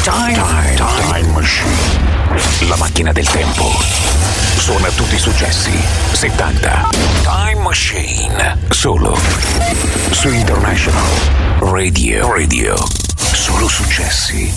Time Machine. La macchina del tempo. Suona tutti i successi 70. Time Machine. Solo su International Radio. Solo successi.